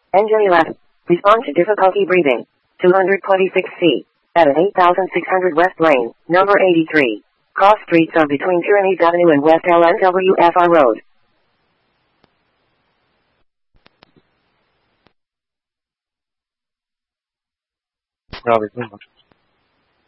NJ11. Respond to difficulty breathing. 226C. At 8600 West Lane, number 83. Cross streets are between Pyrenees Avenue and West LNWFR Road. Pravi,